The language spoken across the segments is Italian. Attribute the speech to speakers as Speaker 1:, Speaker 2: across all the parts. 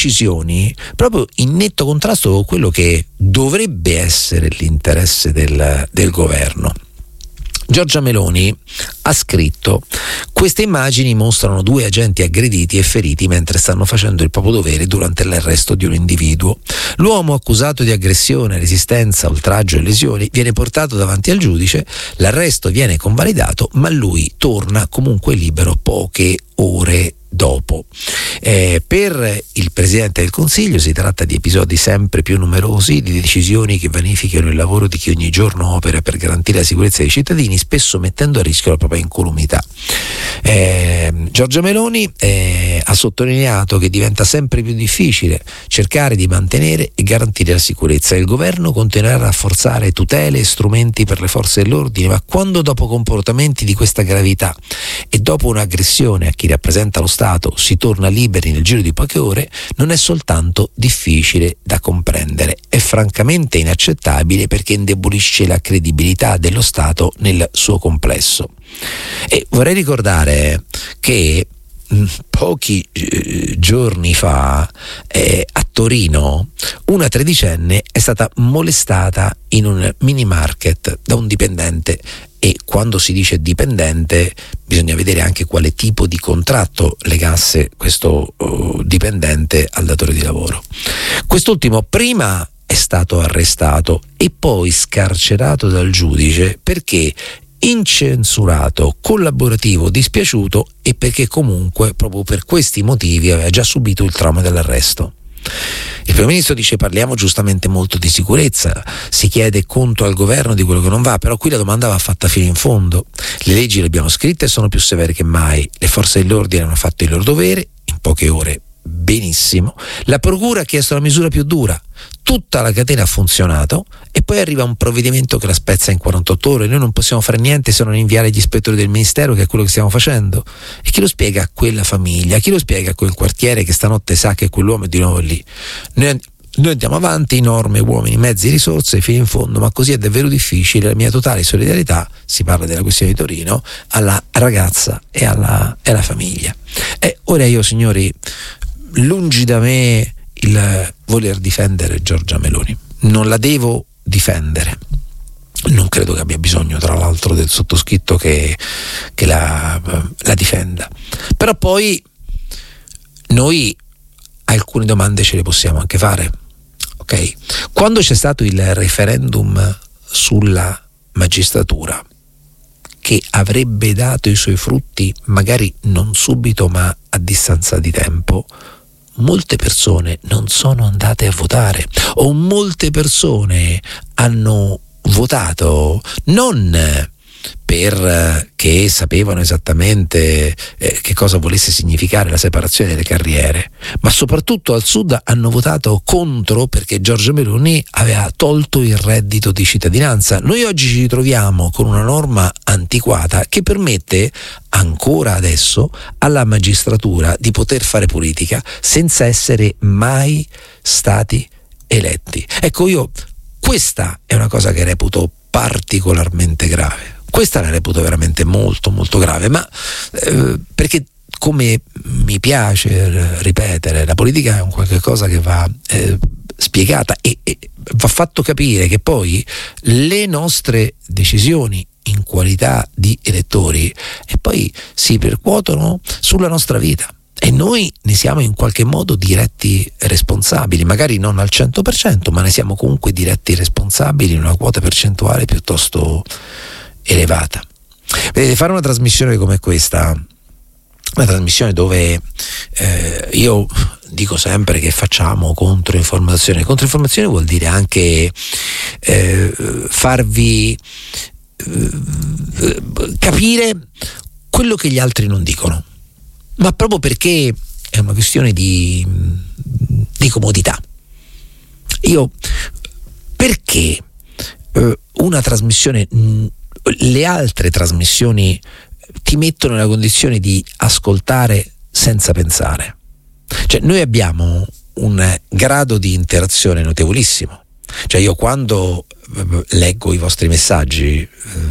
Speaker 1: decisioni proprio in netto contrasto con quello che dovrebbe essere l'interesse del governo. Giorgia Meloni ha scritto: queste immagini mostrano 2 agenti aggrediti e feriti mentre stanno facendo il proprio dovere durante l'arresto di un individuo. L'uomo accusato di aggressione, resistenza, oltraggio e lesioni viene portato davanti al giudice, l'arresto viene convalidato, ma lui torna comunque libero poche ore dopo. Per il Presidente del Consiglio si tratta di episodi sempre più numerosi, di decisioni che vanificano il lavoro di chi ogni giorno opera per garantire la sicurezza dei cittadini, spesso mettendo a rischio la propria incolumità. Giorgia Meloni ha sottolineato che diventa sempre più difficile cercare di mantenere e garantire la sicurezza. Il governo continuerà a rafforzare tutele e strumenti per le forze dell'ordine, ma quando dopo comportamenti di questa gravità e dopo un'aggressione a chi rappresenta lo Stato si torna liberi nel giro di poche ore, non è soltanto difficile da comprendere, è francamente inaccettabile perché indebolisce la credibilità dello Stato nel suo complesso. E vorrei ricordare che pochi giorni fa a Torino una 13enne è stata molestata in un mini market da un dipendente, e quando si dice dipendente bisogna vedere anche quale tipo di contratto legasse questo dipendente al datore di lavoro. Quest'ultimo prima è stato arrestato e poi scarcerato dal giudice perché incensurato, collaborativo, dispiaciuto, e perché comunque proprio per questi motivi aveva già subito il trauma dell'arresto. Il Primo Ministro dice: parliamo giustamente molto di sicurezza, si chiede conto al governo di quello che non va, però qui la domanda va fatta fino in fondo. Le leggi le abbiamo scritte e sono più severe che mai, le forze dell'ordine hanno fatto il loro dovere in poche ore, benissimo, la procura ha chiesto la misura più dura, tutta la catena ha funzionato e poi arriva un provvedimento che la spezza in 48 ore. Noi non possiamo fare niente se non inviare gli ispettori del ministero, che è quello che stiamo facendo. E chi lo spiega a quella famiglia? Chi lo spiega a quel quartiere che stanotte sa che quell'uomo è di nuovo lì? Noi andiamo avanti, norme, uomini, mezzi, risorse fino in fondo, ma così è davvero difficile. La mia totale solidarietà, si parla della questione di Torino, alla ragazza e alla famiglia. E ora io, signori, lungi da me il voler difendere Giorgia Meloni, non la devo difendere, non credo che abbia bisogno tra l'altro del sottoscritto che la difenda, però poi noi alcune domande ce le possiamo anche fare, ok? Quando c'è stato il referendum sulla magistratura, che avrebbe dato i suoi frutti magari non subito ma a distanza di tempo, molte persone non sono andate a votare, o molte persone hanno votato non perché sapevano esattamente che cosa volesse significare la separazione delle carriere, ma soprattutto al sud hanno votato contro perché Giorgia Meloni aveva tolto il reddito di cittadinanza. Noi oggi ci ritroviamo con una norma antiquata che permette ancora adesso alla magistratura di poter fare politica senza essere mai stati eletti. Ecco, io questa è una cosa che reputo particolarmente grave. Questa la reputo veramente molto molto grave, ma perché, come mi piace ripetere, la politica è un qualche cosa che va spiegata e va fatto capire che poi le nostre decisioni in qualità di elettori e poi si percuotono sulla nostra vita e noi ne siamo in qualche modo diretti responsabili, magari non al 100%, ma ne siamo comunque diretti responsabili in una quota percentuale piuttosto elevata. Vedete, fare una trasmissione come questa, una trasmissione dove io dico sempre che facciamo controinformazione. Controinformazione vuol dire anche farvi capire quello che gli altri non dicono, ma proprio perché è una questione di comodità. Io perché una trasmissione, le altre trasmissioni ti mettono nella condizione di ascoltare senza pensare. Cioè, noi abbiamo un grado di interazione notevolissimo. Cioè, io quando leggo i vostri messaggi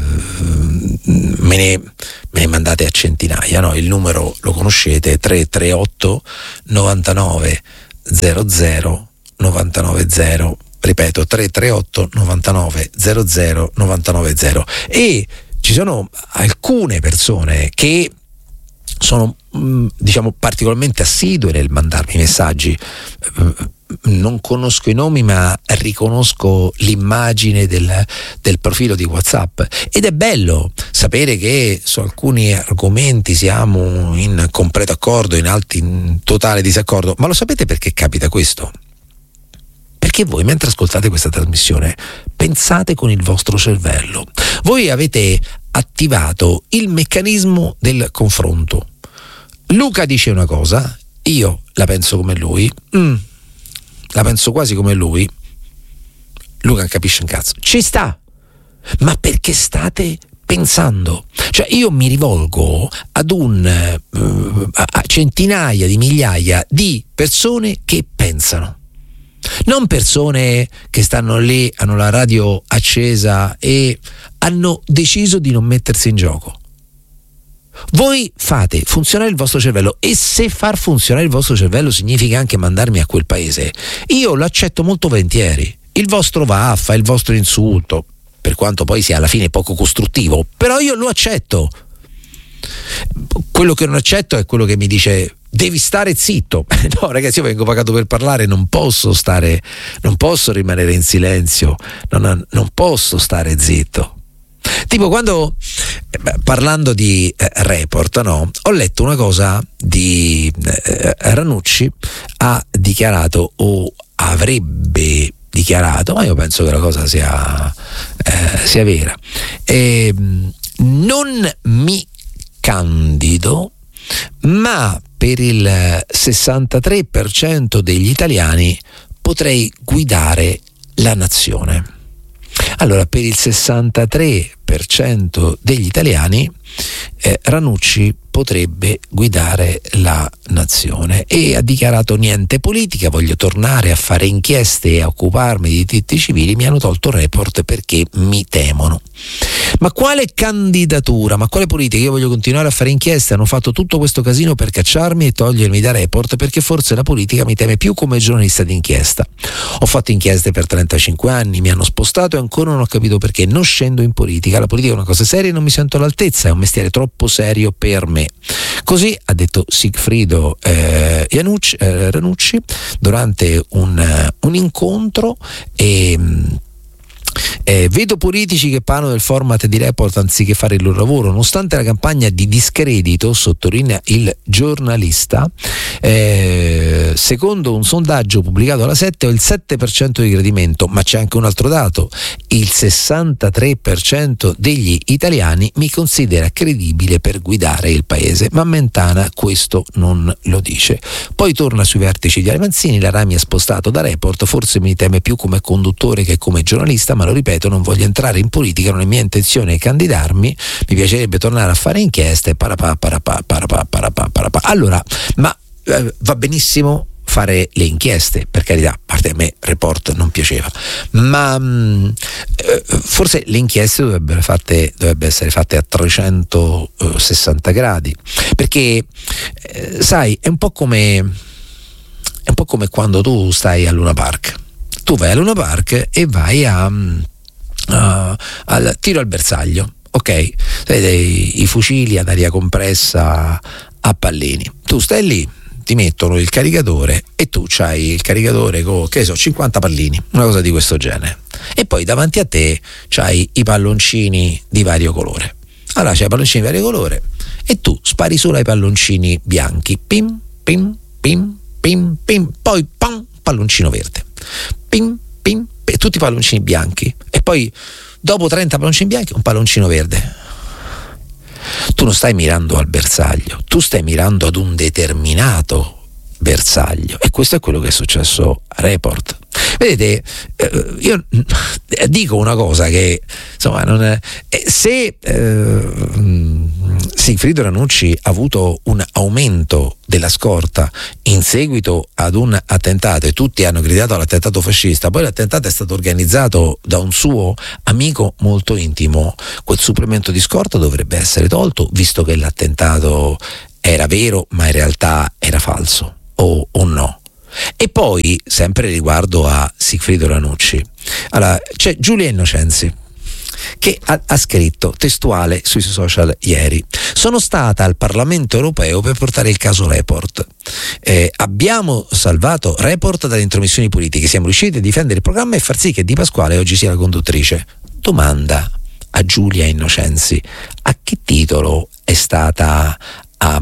Speaker 1: me ne mandate a centinaia, no? Il numero lo conoscete, 338 99 00 990, ripeto 338 99 00 990. E ci sono alcune persone che sono diciamo particolarmente assidue nel mandarmi messaggi. Non conosco i nomi, ma riconosco l'immagine del profilo di WhatsApp, ed è bello sapere che su alcuni argomenti siamo in completo accordo, in altri in totale disaccordo. Ma lo sapete perché capita questo? Perché voi, mentre ascoltate questa trasmissione, pensate con il vostro cervello. Voi avete attivato il meccanismo del confronto. Luca dice una cosa, io la penso come lui, la penso quasi come lui. Luca non capisce un cazzo. Ci sta, ma perché state pensando? Cioè io mi rivolgo ad a centinaia di migliaia di persone che pensano, non persone che stanno lì, hanno la radio accesa e hanno deciso di non mettersi in gioco. Voi fate funzionare il vostro cervello, e se far funzionare il vostro cervello significa anche mandarmi a quel paese, io lo accetto molto volentieri. Il vostro vaffa, il vostro insulto, per quanto poi sia alla fine poco costruttivo, però io lo accetto. Quello che non accetto è quello che mi dice devi stare zitto. No ragazzi, io vengo pagato per parlare, non posso rimanere in silenzio, non posso stare zitto. Tipo quando, parlando di Report, no, ho letto una cosa di Ranucci, ha dichiarato o avrebbe dichiarato, ma io penso che la cosa sia vera, non mi candido, ma per il 63% degli italiani potrei guidare la nazione. Allora, per il 63% degli italiani Ranucci potrebbe guidare la nazione, e ha dichiarato niente politica, voglio tornare a fare inchieste e a occuparmi di diritti civili, mi hanno tolto Report perché mi temono. Ma quale candidatura, ma quale politica? Io voglio continuare a fare inchieste, hanno fatto tutto questo casino per cacciarmi e togliermi da Report perché forse la politica mi teme più come giornalista d'inchiesta. Ho fatto inchieste per 35 anni, mi hanno spostato e ancora non ho capito perché non scendo in politica. La politica è una cosa seria e non mi sento all'altezza, è un mestiere troppo serio per me. Così ha detto Sigfrido Ranucci durante un incontro. Vedo politici che parlano del format di Report anziché fare il loro lavoro, nonostante la campagna di discredito, sottolinea il giornalista. Secondo un sondaggio pubblicato alla 7 ho il 7% di gradimento, ma c'è anche un altro dato: il 63% degli italiani mi considera credibile per guidare il paese, ma Mentana questo non lo dice. Poi torna sui vertici di Manzini, la Rai mi ha spostato da Report, forse mi teme più come conduttore che come giornalista, ma lo ripeto, non voglio entrare in politica, non è mia intenzione candidarmi, mi piacerebbe tornare a fare inchieste, allora, ma va benissimo fare le inchieste, per carità, a parte a me Report non piaceva, ma forse le inchieste dovrebbero essere fatte a 360 gradi, perché sai, è un po' come quando tu stai a Luna Park. Tu vai a Luna Park e vai al tiro al bersaglio, ok? I fucili ad aria compressa a pallini. Tu stai lì, ti mettono il caricatore e tu c'hai il caricatore con, 50 pallini, una cosa di questo genere. E poi davanti a te c'hai i palloncini di vario colore. Allora c'hai i palloncini di vario colore e tu spari solo ai palloncini bianchi. Pim, pim, pim, pim, pim. Poi, pam, palloncino verde. Pim, pim, pim, tutti i palloncini bianchi, e poi dopo 30 palloncini bianchi un palloncino verde. Tu non stai mirando al bersaglio, tu stai mirando ad un determinato bersaglio, e questo è quello che è successo a Report. Vedete, io dico una cosa che insomma non è, se Sigfrido Ranucci ha avuto un aumento della scorta in seguito ad un attentato e tutti hanno gridato all'attentato fascista, poi l'attentato è stato organizzato da un suo amico molto intimo, quel supplemento di scorta dovrebbe essere tolto, visto che l'attentato era vero ma in realtà era falso, o no? E poi, sempre riguardo a Sigfrido Ranucci, allora, c'è Giulia Innocenzi che ha scritto testuale sui social ieri: sono stata al Parlamento europeo per portare il caso Report, abbiamo salvato Report dalle intromissioni politiche, siamo riusciti a difendere il programma e far sì che Di Pasquale oggi sia la conduttrice. Domanda a Giulia Innocenzi: a che titolo è stata a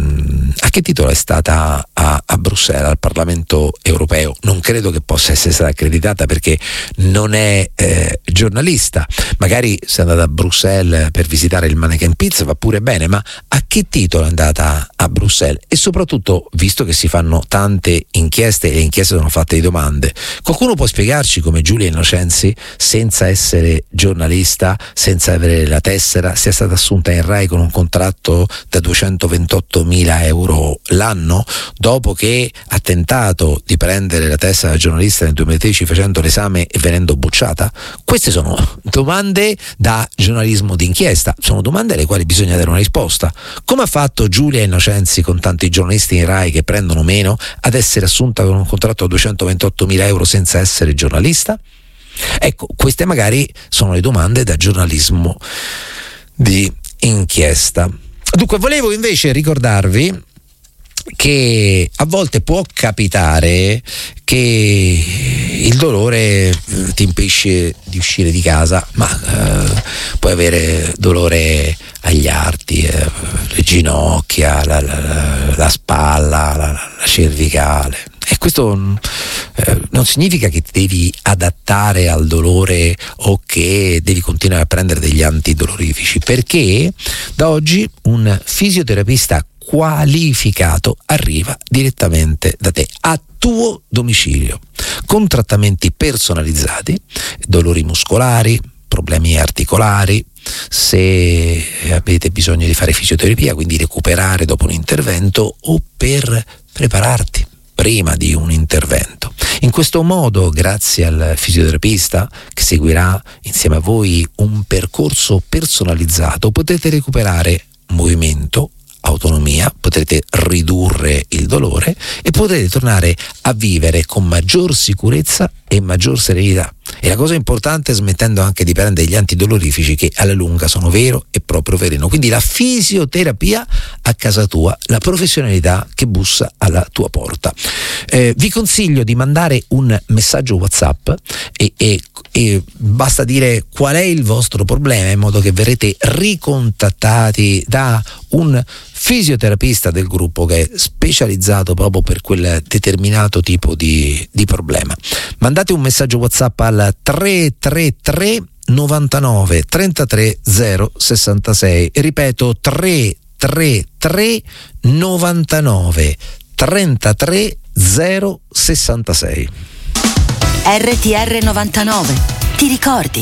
Speaker 1: Bruxelles, al Parlamento europeo? Non credo che possa essere stata accreditata perché non è giornalista. Magari se è andata a Bruxelles per visitare il Manneken Pizza va pure bene, ma a che titolo è andata a Bruxelles? E soprattutto, visto che si fanno tante inchieste e le inchieste sono fatte di domande, qualcuno può spiegarci come Giulia Innocenzi, senza essere giornalista, senza avere la tessera, sia stata assunta in Rai con un contratto da 228.000 euro l'anno, dopo che ha tentato di prendere la tessera da giornalista nel 2013 facendo l'esame e venendo bocciata? Queste sono domande da giornalismo d'inchiesta, sono domande alle quali bisogna dare una risposta. Come ha fatto Giulia Innocenzi, con tanti giornalisti in Rai che prendono meno, ad essere assunta con un contratto da 228.000 euro senza essere giornalista? Ecco, queste magari sono le domande da giornalismo di inchiesta. Dunque, volevo invece ricordarvi che a volte può capitare che il dolore ti impedisce di uscire di casa, ma puoi avere dolore agli arti, le ginocchia, la spalla, la cervicale. E questo non significa che ti devi adattare al dolore o che devi continuare a prendere degli antidolorifici, perché da oggi un fisioterapista qualificato arriva direttamente da te, a tuo domicilio, con trattamenti personalizzati, dolori muscolari, problemi articolari, se avete bisogno di fare fisioterapia, quindi recuperare dopo un intervento o per prepararti prima di un intervento. In questo modo, grazie al fisioterapista che seguirà insieme a voi un percorso personalizzato, potete recuperare movimento, autonomia, potrete ridurre il dolore e potrete tornare a vivere con maggior sicurezza e maggior serenità. E la cosa importante, smettendo anche di prendere gli antidolorifici che alla lunga sono vero e proprio veleno. Quindi la fisioterapia a casa tua, la professionalità che bussa alla tua porta. Vi consiglio di mandare un messaggio WhatsApp e basta dire qual è il vostro problema, in modo che verrete ricontattati da un fisioterapista del gruppo che è specializzato proprio per quel determinato tipo di problema. Mandate un messaggio WhatsApp al 333 99 33 066, ripeto 333 99 33 066.
Speaker 2: RTR 99, ti ricordi?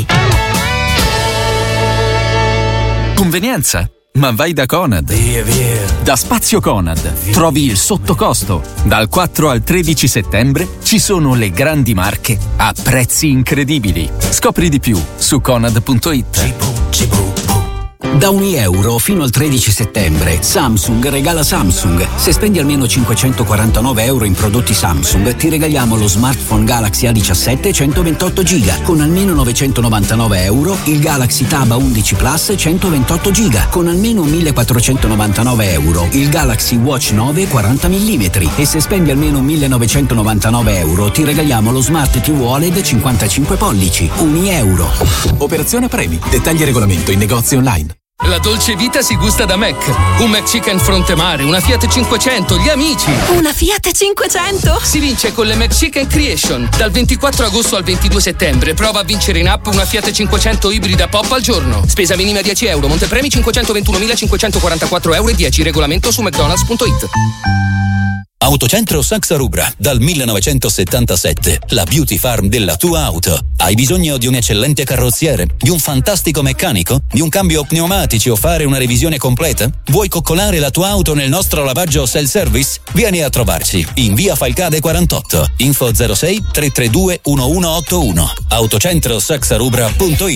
Speaker 3: Convenienza? Ma vai da Conad.
Speaker 4: Via.
Speaker 3: Da Spazio Conad trovi il sottocosto. Dal 4 al 13 settembre ci sono le grandi marche a prezzi incredibili. Scopri di più su conad.it.
Speaker 5: Da €1 fino al 13 settembre Samsung regala Samsung. Se spendi almeno €549 in prodotti Samsung ti regaliamo lo smartphone Galaxy A17 128 GB con almeno €999, il Galaxy Tab A11 Plus 128 GB con almeno €1.499, il Galaxy Watch 9 40 mm, e se spendi almeno €1.999 ti regaliamo lo Smart TV OLED 55 pollici, €1.
Speaker 4: Operazione premi. Dettagli e regolamento in negozi online.
Speaker 6: La dolce vita si gusta da Mac. Un McChicken Frontemare, una Fiat 500, gli amici.
Speaker 2: Una Fiat 500?
Speaker 6: Si vince con le McChicken Creation. Dal 24 agosto al 22 settembre prova a vincere in app una Fiat 500 ibrida pop al giorno. Spesa minima €10, montepremi €521.544,10. Regolamento su mcdonalds.it.
Speaker 7: Autocentro Saxa Rubra, dal 1977, la beauty farm della tua auto. Hai bisogno di un eccellente carrozziere, di un fantastico meccanico, di un cambio pneumatici o fare una revisione completa? Vuoi coccolare la tua auto nel nostro lavaggio self-service? Vieni a trovarci in via Falcade 48, info 06 332 1181, autocentrosaxarubra.it.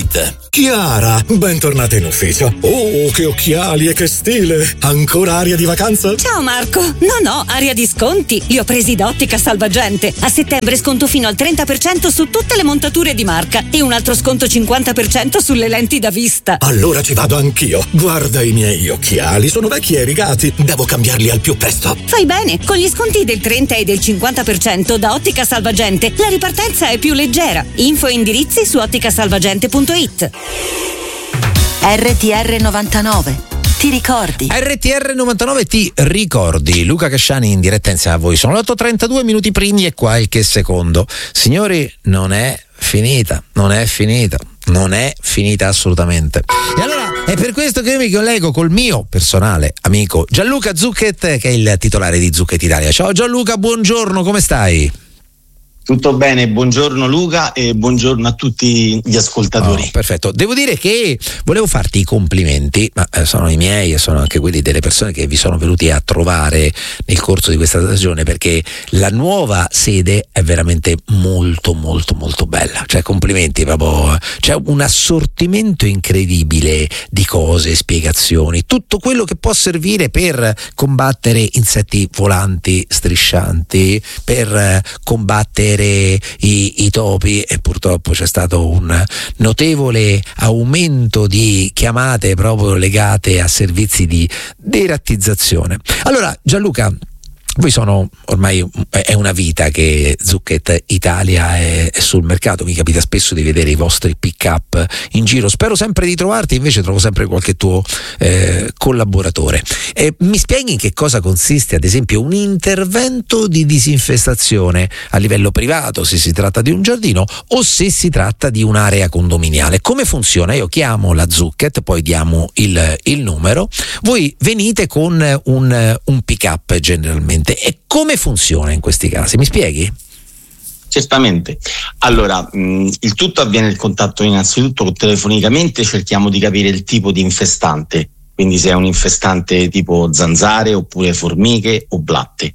Speaker 8: Chiara, bentornata in ufficio. Oh, che occhiali e che stile! Ancora aria di vacanza?
Speaker 2: Ciao Marco! No, aria di sconti. Li ho presi da Ottica Salvagente. A settembre sconto fino al 30% su tutte le montature di marca e un altro sconto 50% sulle lenti da vista.
Speaker 8: Allora ci vado anch'io. Guarda i miei occhiali, sono vecchi e rigati. Devo cambiarli al più presto.
Speaker 2: Fai bene, con gli sconti del 30 e del 50% da Ottica Salvagente la ripartenza è più leggera. Info e indirizzi su otticasalvagente.it.
Speaker 9: RTR 99. Ti ricordi?
Speaker 1: RTR 99 ti ricordi. Luca Casciani in diretta insieme a voi. Sono le 8:32 minuti primi e qualche secondo. Signori, non è finita assolutamente. E allora è per questo che io mi collego col mio personale amico Gianluca Zucchet, che è il titolare di Zucchet Italia. Ciao Gianluca, buongiorno, come stai?
Speaker 10: Tutto bene, buongiorno Luca e buongiorno a tutti gli ascoltatori.
Speaker 1: Perfetto, devo dire che volevo farti i complimenti, ma sono i miei e sono anche quelli delle persone che vi sono venuti a trovare nel corso di questa stagione, perché la nuova sede è veramente molto molto molto bella, cioè complimenti, proprio c'è un assortimento incredibile di cose, spiegazioni, tutto quello che può servire per combattere insetti volanti, striscianti, per combattere i topi, e purtroppo c'è stato un notevole aumento di chiamate proprio legate a servizi di derattizzazione. Allora Gianluca, voi sono ormai è una vita che Zucchet Italia è sul mercato, mi capita spesso di vedere i vostri pick up in giro, spero sempre di trovarti, invece trovo sempre qualche tuo collaboratore. Mi spieghi in che cosa consiste ad esempio un intervento di disinfestazione a livello privato, se si tratta di un giardino o se si tratta di un'area condominiale? Come funziona? Io chiamo la Zucchet, poi diamo il numero, voi venite con un pick up generalmente. E come funziona in questi casi? Mi spieghi?
Speaker 10: Certamente. Allora, il tutto avviene il contatto innanzitutto telefonicamente, cerchiamo di capire il tipo di infestante, quindi se è un infestante tipo zanzare oppure formiche o blatte.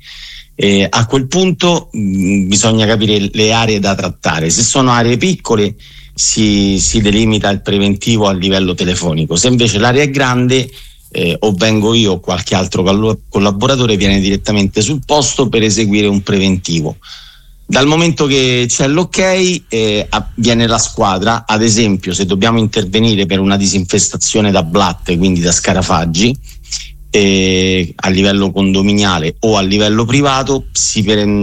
Speaker 10: A quel punto bisogna capire le aree da trattare. Se sono aree piccole si delimita il preventivo a livello telefonico, se invece l'area è grande o vengo io o qualche altro collaboratore viene direttamente sul posto per eseguire un preventivo. Dal momento che c'è l'ok viene la squadra, ad esempio se dobbiamo intervenire per una disinfestazione da blatte, quindi da scarafaggi, a livello condominiale o a livello privato si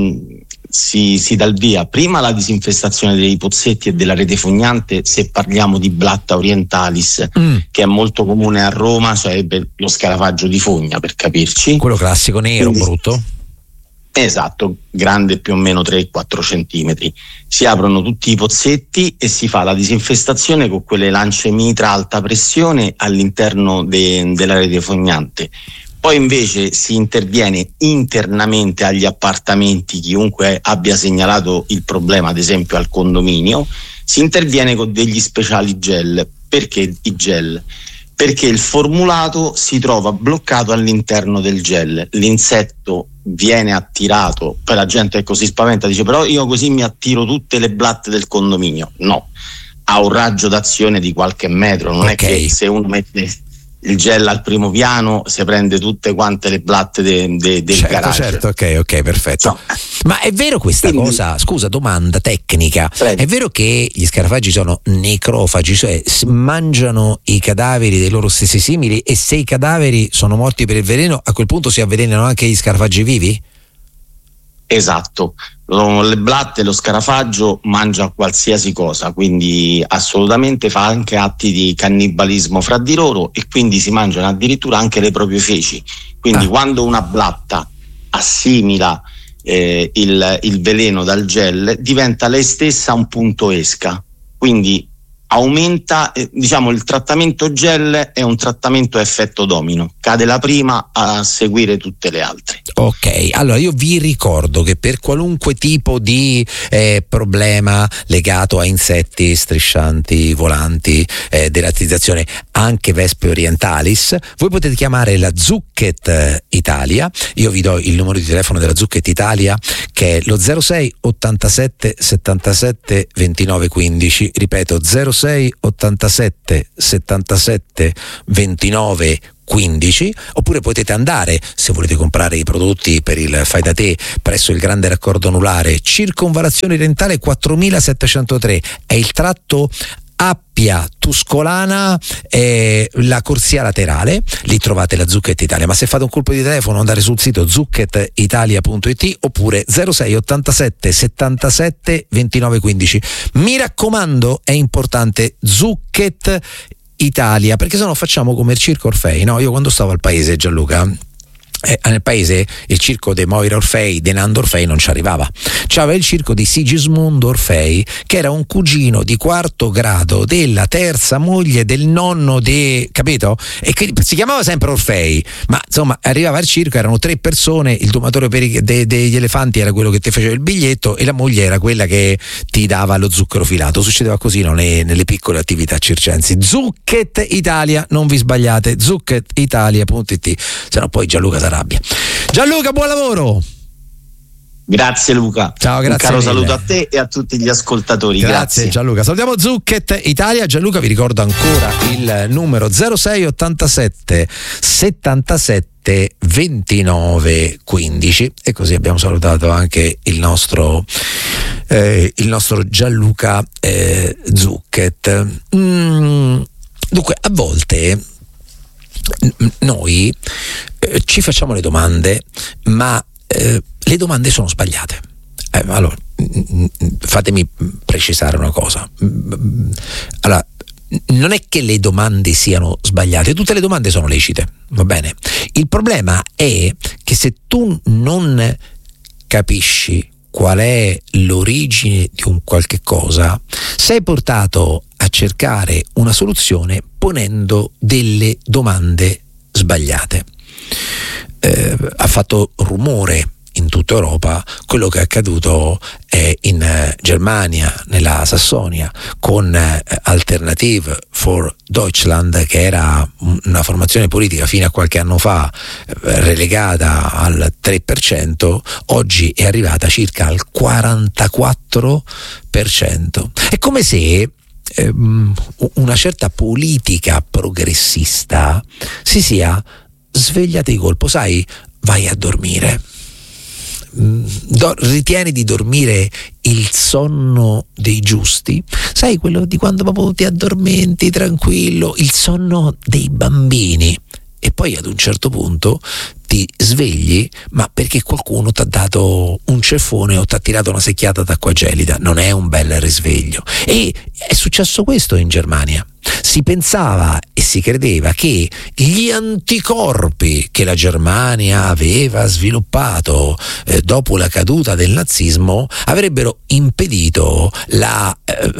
Speaker 10: dà il via prima alla disinfestazione dei pozzetti e della rete fognante, se parliamo di Blatta orientalis, che è molto comune a Roma, sarebbe lo scarafaggio di fogna, per capirci.
Speaker 1: Quello classico nero, quindi, brutto?
Speaker 10: Esatto, grande più o meno 3-4 centimetri. Si aprono tutti i pozzetti e si fa la disinfestazione con quelle lance mitra alta pressione all'interno della rete fognante. Poi invece si interviene internamente agli appartamenti, chiunque abbia segnalato il problema, ad esempio al condominio, si interviene con degli speciali gel. Perché i gel? Perché il formulato si trova bloccato all'interno del gel, l'insetto viene attirato, poi la gente è così spaventa, dice però io così mi attiro tutte le blatte del condominio. No, ha un raggio d'azione di qualche metro, non è che se uno mette il gel al primo piano si prende tutte quante le blatte del garage.
Speaker 1: Certo, ok, perfetto. No. Ma è vero questa cosa? Scusa, domanda tecnica. Prego. È vero che gli scarafaggi sono necrofagi, cioè mangiano i cadaveri dei loro stessi simili, e se i cadaveri sono morti per il veleno, a quel punto si avvelenano anche gli scarafaggi vivi?
Speaker 10: Esatto, le blatte, lo scarafaggio mangia qualsiasi cosa, quindi assolutamente fa anche atti di cannibalismo fra di loro, e quindi si mangiano addirittura anche le proprie feci. Quindi quando una blatta assimila il veleno dal gel, diventa lei stessa un punto esca, quindi aumenta, diciamo, il trattamento gel è un trattamento a effetto domino, cade la prima a seguire tutte le altre.
Speaker 1: Ok, allora io vi ricordo che per qualunque tipo di problema legato a insetti, striscianti, volanti, derattizzazione, anche Vespe orientalis, voi potete chiamare la Zucchet Italia. Io vi do il numero di telefono della Zucchet Italia, che è lo 06 87 77 29 15, ripeto 06 06 87 77 29 15, oppure potete andare, se volete comprare i prodotti per il fai da te, presso il grande raccordo anulare, circonvallazione orientale 4703, è il tratto Appia Tuscolana, la corsia laterale, lì trovate la Zucchett Italia. Ma se fate un colpo di telefono, andare sul sito zucchettitalia.it oppure 06 87 77 29 15. Mi raccomando, è importante, Zucchett Italia, perché se no facciamo come il Circo Orfei, no? Io quando stavo al paese, Gianluca, nel paese il circo dei Moira Orfei, dei Nando Orfei non ci arrivava. C'aveva il circo di Sigismondo Orfei, che era un cugino di quarto grado della terza moglie del nonno capito? E che si chiamava sempre Orfei, ma insomma arrivava al circo, erano 3 persone, il domatore degli elefanti era quello che ti faceva il biglietto e la moglie era quella che ti dava lo zucchero filato. Succedeva così, no? Nelle piccole attività circensi. Zucchett Italia, non vi sbagliate, zucchettitalia.it, se no poi Gianluca si arrabbia. Gianluca, buon lavoro.
Speaker 10: Grazie Luca.
Speaker 1: Ciao, grazie.
Speaker 10: Un caro
Speaker 1: mille.
Speaker 10: saluto a te e a tutti gli ascoltatori. Grazie
Speaker 1: Gianluca. Salutiamo Zucchett Italia. Gianluca, vi ricordo ancora il numero 06 87 77 29 15, e così abbiamo salutato anche il nostro Gianluca Zucchett. Dunque, a volte noi ci facciamo le domande, ma le domande sono sbagliate. Allora, fatemi precisare una cosa. Allora, non è che le domande siano sbagliate, tutte le domande sono lecite, va bene? Il problema è che se tu non capisci qual è l'origine di un qualche cosa, sei portato a cercare una soluzione ponendo delle domande sbagliate. Ha fatto rumore in tutta Europa quello che è accaduto in Germania, nella Sassonia, con Alternative for Deutschland, che era una formazione politica fino a qualche anno fa relegata al 3%, oggi è arrivata circa al 44%. È come se una certa politica progressista si sia svegliata di colpo. Sai, vai a dormire, ritieni di dormire il sonno dei giusti, sai, quello di quando proprio ti addormenti tranquillo, il sonno dei bambini, e poi ad un certo punto ti svegli, ma perché qualcuno ti ha dato un ceffone o ti ha tirato una secchiata d'acqua gelida. Non è un bel risveglio. E è successo questo in Germania. Si pensava e si credeva che gli anticorpi che la Germania aveva sviluppato dopo la caduta del nazismo avrebbero impedito la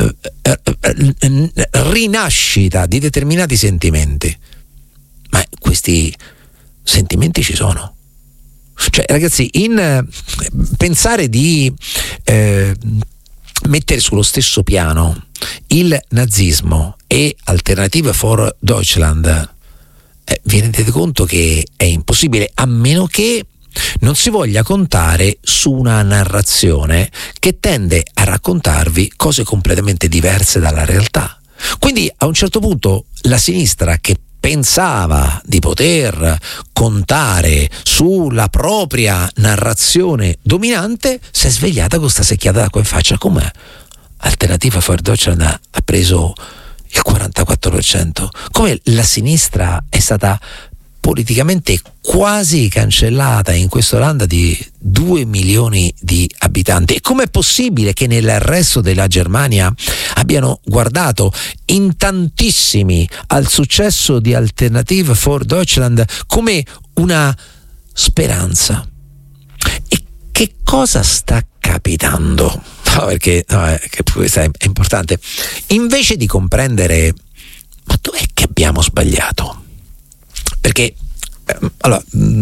Speaker 1: rinascita di determinati sentimenti. Ma questi sentimenti ci sono. Cioè, ragazzi, pensare di mettere sullo stesso piano il nazismo e Alternative for Deutschland, vi rendete conto che è impossibile, a meno che non si voglia contare su una narrazione che tende a raccontarvi cose completamente diverse dalla realtà. Quindi a un certo punto la sinistra, che pensava di poter contare sulla propria narrazione dominante, si è svegliata con sta secchiata d'acqua in faccia. Come Alternativa for Deutschland ha preso il 44%? Come la sinistra è stata politicamente quasi cancellata in questo land di 2 milioni di abitanti? E com'è possibile che nel resto della Germania abbiano guardato in tantissimi al successo di Alternative for Deutschland come una speranza? E che cosa sta capitando? No, perché questo è importante. Invece di comprendere, ma dov'è che abbiamo sbagliato? Perché allora,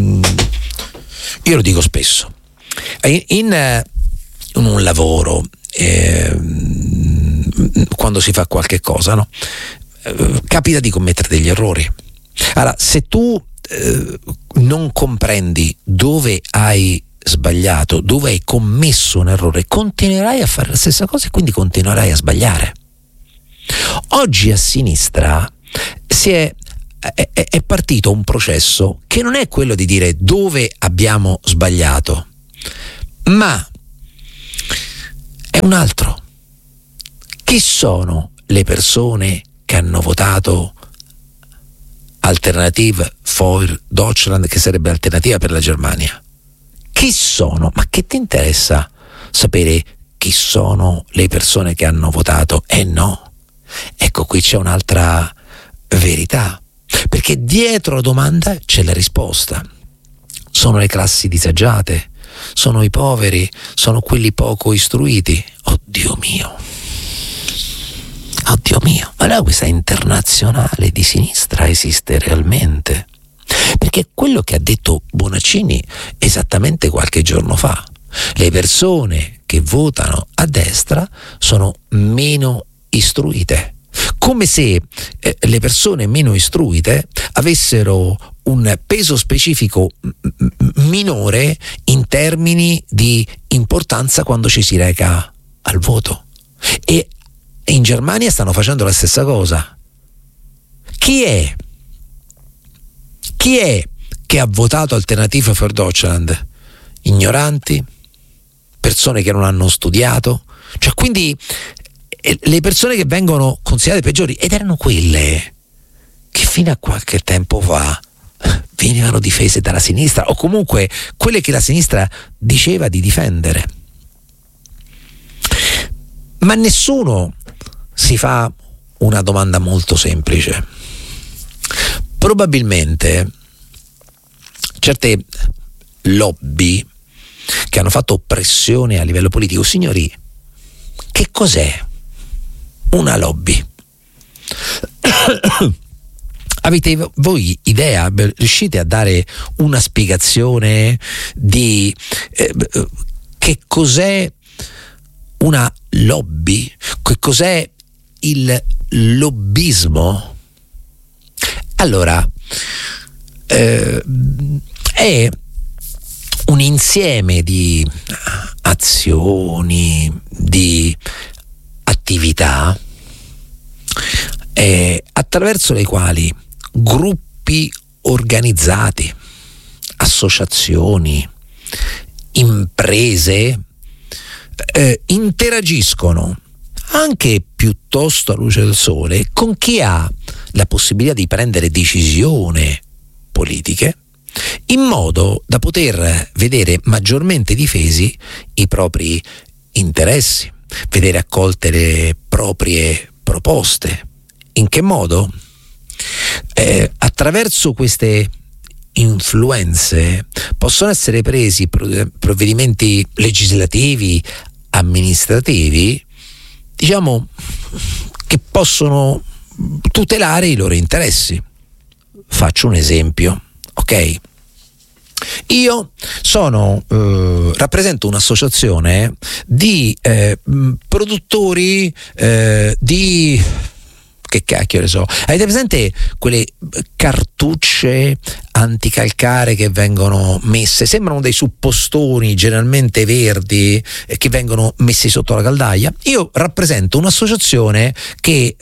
Speaker 1: io lo dico spesso, in un lavoro, quando si fa qualche cosa, no? Capita di commettere degli errori. Allora, se tu non comprendi dove hai sbagliato, dove hai commesso un errore, continuerai a fare la stessa cosa e quindi continuerai a sbagliare. Oggi a sinistra è partito un processo che non è quello di dire dove abbiamo sbagliato, ma è un altro. Chi sono le persone che hanno votato Alternative für Deutschland, che sarebbe Alternativa per la Germania? Chi sono? Ma che ti interessa sapere chi sono le persone che hanno votato? No. Ecco, qui c'è un'altra verità, perché dietro la domanda c'è la risposta. Sono le classi disagiate, sono i poveri, sono quelli poco istruiti. Oddio mio, ma allora questa internazionale di sinistra esiste realmente? Perché quello che ha detto Bonaccini esattamente qualche giorno fa: le persone che votano a destra sono meno istruite, come se le persone meno istruite avessero un peso specifico minore in termini di importanza quando ci si reca al voto. E in Germania stanno facendo la stessa cosa. Chi è che ha votato Alternative für Deutschland? Ignoranti, persone che non hanno studiato, cioè quindi le persone che vengono considerate peggiori, ed erano quelle che fino a qualche tempo fa venivano difese dalla sinistra, o comunque quelle che la sinistra diceva di difendere. Ma nessuno si fa una domanda molto semplice. Probabilmente certe lobby che hanno fatto pressione a livello politico, signori, che cos'è una lobby? Avete voi idea? Riuscite a dare una spiegazione di che cos'è una lobby? Che cos'è il lobbismo? Allora, è un insieme di azioni, di attività attraverso le quali gruppi organizzati, associazioni, imprese interagiscono anche piuttosto a luce del sole con chi ha la possibilità di prendere decisioni politiche, in modo da poter vedere maggiormente difesi i propri interessi, vedere accolte le proprie proposte. In che modo? Attraverso queste influenze possono essere presi provvedimenti legislativi, amministrativi, diciamo, che possono tutelare i loro interessi. Faccio un esempio, ok? Io rappresento un'associazione di produttori di, che cacchio ne so, avete presente quelle cartucce anticalcare che vengono messe, sembrano dei suppostoni generalmente verdi che vengono messi sotto la caldaia? Io rappresento un'associazione che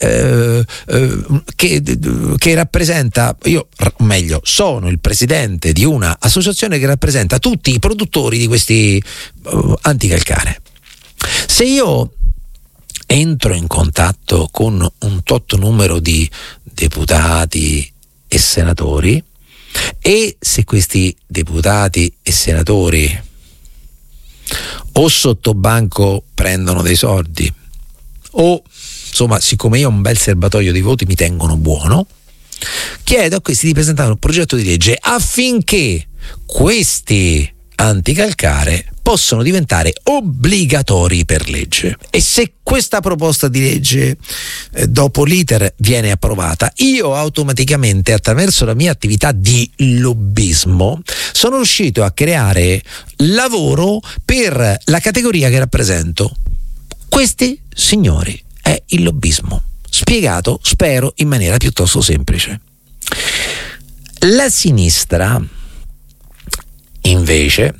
Speaker 1: rappresenta, sono il presidente di una associazione che rappresenta tutti i produttori di questi anticalcare. Se io entro in contatto con un tot numero di deputati e senatori, e se questi deputati e senatori o sotto banco prendono dei soldi o insomma, siccome io ho un bel serbatoio di voti, mi tengono buono, chiedo a questi di presentare un progetto di legge affinché questi anticalcare possono diventare obbligatori per legge. E se questa proposta di legge dopo l'iter viene approvata, io automaticamente, attraverso la mia attività di lobbismo, sono riuscito a creare lavoro per la categoria che rappresento. Questi, signori, è il lobbismo, spiegato, spero, in maniera piuttosto semplice. La sinistra invece,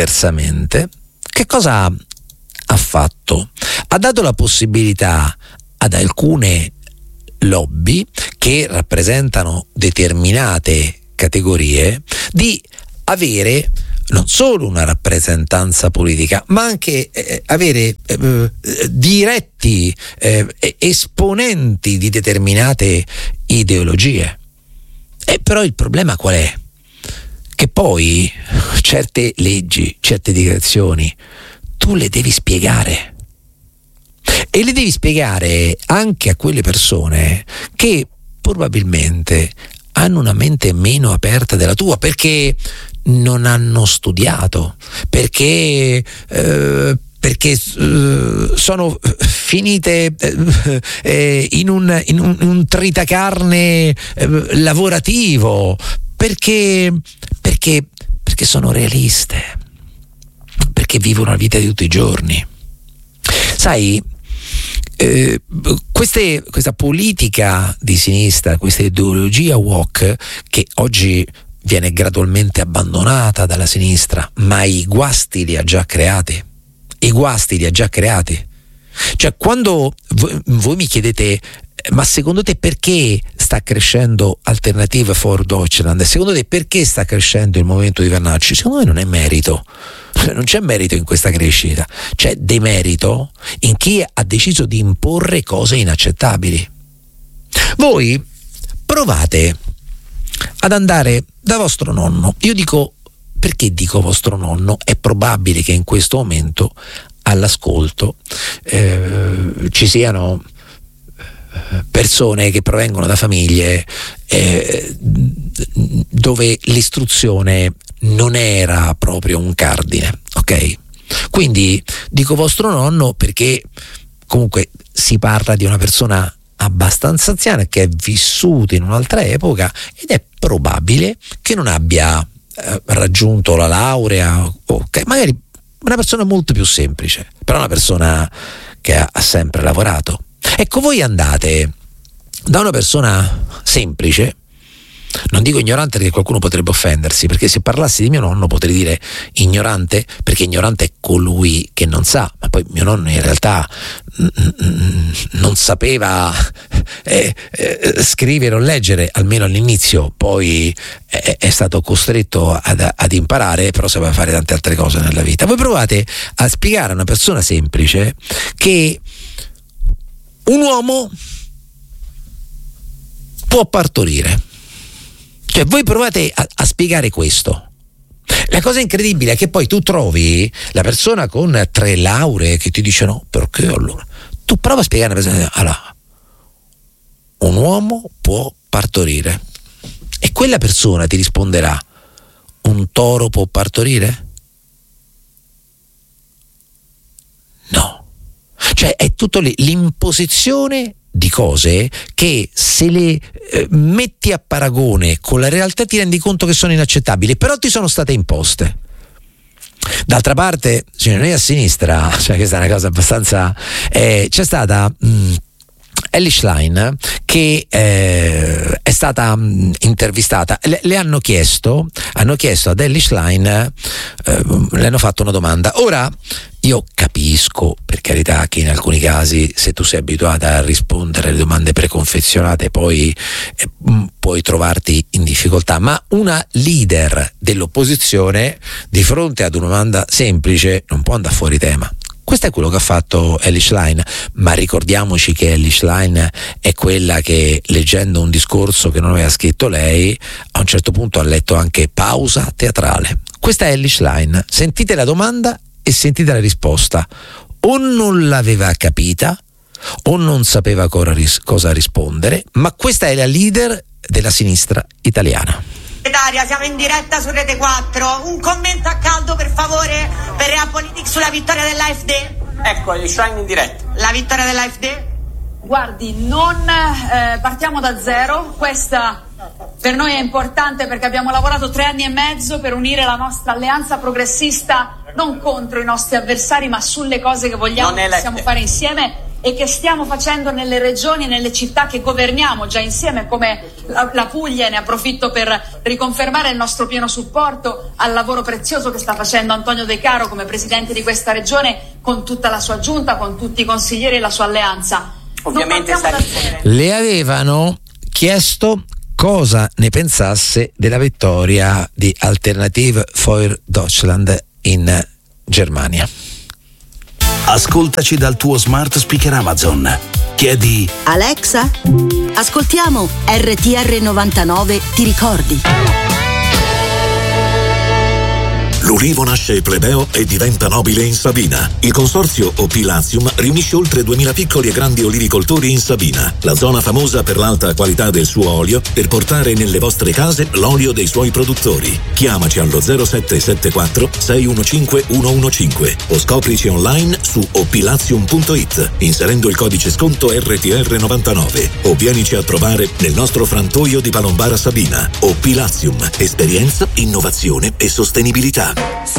Speaker 1: diversamente, che cosa ha fatto? Ha dato la possibilità ad alcune lobby che rappresentano determinate categorie di avere non solo una rappresentanza politica, ma anche avere diretti esponenti di determinate ideologie. E però il problema qual è? Che poi certe leggi, certe dichiarazioni, tu le devi spiegare. E le devi spiegare anche a quelle persone che probabilmente hanno una mente meno aperta della tua, perché non hanno studiato, perché sono finite in un tritacarne lavorativo, perché sono realiste, perché vivono la vita di tutti i giorni. Sai, questa politica di sinistra, questa ideologia woke che oggi viene gradualmente abbandonata dalla sinistra, ma i guasti li ha già creati. Cioè, quando voi mi chiedete ma secondo te perché sta crescendo Alternative for Deutschland? Secondo te perché sta crescendo il movimento di Vernacci? Secondo me non è merito. Non c'è merito in questa crescita, c'è demerito in chi ha deciso di imporre cose inaccettabili. Voi provate ad andare da vostro nonno. Io dico, perché dico vostro nonno? È probabile che in questo momento all'ascolto ci siano persone che provengono da famiglie dove l'istruzione non era proprio un cardine, ok? Quindi dico vostro nonno perché comunque si parla di una persona abbastanza anziana che è vissuta in un'altra epoca ed è probabile che non abbia raggiunto la laurea, ok? Magari una persona molto più semplice, però una persona che ha sempre lavorato. Ecco, voi andate da una persona semplice, non dico ignorante perché qualcuno potrebbe offendersi, perché se parlassi di mio nonno potrei dire ignorante, perché ignorante è colui che non sa, ma poi mio nonno in realtà non sapeva scrivere o leggere, almeno all'inizio, poi è stato costretto ad imparare, però sapeva fare tante altre cose nella vita. Voi provate a spiegare a una persona semplice che un uomo può partorire. Cioè, voi provate a spiegare questo. La cosa incredibile è che poi tu trovi la persona con 3 lauree che ti dice no, perché allora? Tu prova a spiegare a una persona, allora, un uomo può partorire. E quella persona ti risponderà, un toro può partorire? No. Cioè, è tutto lì, l'imposizione di cose che se le metti a paragone con la realtà ti rendi conto che sono inaccettabili, però ti sono state imposte. D'altra parte, noi a sinistra, cioè questa è una cosa abbastanza c'è stata Elly Schlein che è stata intervistata, le hanno chiesto ad Elly Schlein, le hanno fatto una domanda. Ora io capisco, per carità, che in alcuni casi se tu sei abituata a rispondere alle domande preconfezionate poi puoi trovarti in difficoltà, ma una leader dell'opposizione di fronte ad una domanda semplice non può andare fuori tema. Questo è quello che ha fatto Elly Schlein, ma ricordiamoci che Elly Schlein è quella che, leggendo un discorso che non aveva scritto lei, a un certo punto ha letto anche pausa teatrale. Questa è Elly Schlein. Sentite la domanda e sentite la risposta. O non l'aveva capita o non sapeva cosa rispondere, ma questa è la leader della sinistra italiana.
Speaker 11: Siamo in diretta su Rete 4. Un commento a caldo per favore per Realpolitik sulla vittoria dell'AfD.
Speaker 12: Ecco, Elly Schlein in diretta.
Speaker 11: La vittoria dell'AfD?
Speaker 13: Guardi, non partiamo da zero. Questa per noi è importante perché abbiamo lavorato 3 anni e mezzo per unire la nostra alleanza progressista non contro i nostri avversari ma sulle cose che vogliamo e possiamo fare insieme e che stiamo facendo nelle regioni e nelle città che governiamo già insieme, come la Puglia, e ne approfitto per riconfermare il nostro pieno supporto al lavoro prezioso che sta facendo Antonio De Caro come presidente di questa regione con tutta la sua giunta, con tutti i consiglieri e la sua alleanza.
Speaker 12: Ovviamente
Speaker 1: le avevano chiesto cosa ne pensasse della vittoria di Alternative für Deutschland in Germania.
Speaker 14: Ascoltaci dal tuo smart speaker Amazon. Chiedi:
Speaker 9: Alexa, ascoltiamo RTR 99, ti ricordi?
Speaker 8: L'ulivo nasce plebeo e diventa nobile in Sabina. Il consorzio OP Latium riunisce oltre 2000 piccoli e grandi olivicoltori in Sabina, la zona famosa per l'alta qualità del suo olio, per portare nelle vostre case l'olio dei suoi produttori. Chiamaci allo 0774 615 115 o scoprici online su oplatium.it inserendo il codice sconto RTR99 o vienici a trovare nel nostro frantoio di Palombara Sabina. OP Latium, esperienza, innovazione e sostenibilità.